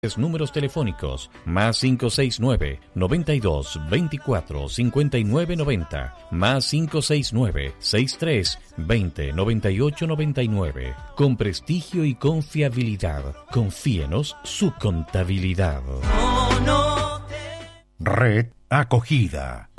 Números telefónicos más 569 92 24 59 90 más 569 63 20 98 99. Con prestigio y confiabilidad. Confíenos su contabilidad. Red Acogida.